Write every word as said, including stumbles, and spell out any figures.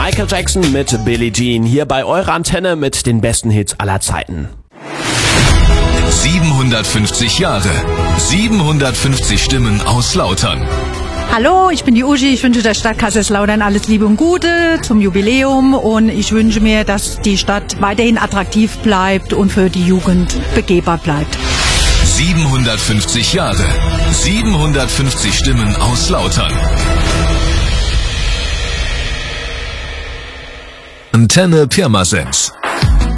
Michael Jackson mit Billie Jean hier bei eurer Antenne mit den besten Hits aller Zeiten. siebenhundertfünfzig Jahre, siebenhundertfünfzig Stimmen aus Lautern. Hallo, ich bin die Uschi, ich wünsche der Stadt Kaiserslautern alles Liebe und Gute zum Jubiläum und ich wünsche mir, dass die Stadt weiterhin attraktiv bleibt und für die Jugend begehbar bleibt. siebenhundertfünfzig Jahre, siebenhundertfünfzig Stimmen aus Lautern. Antenne Pirmasens.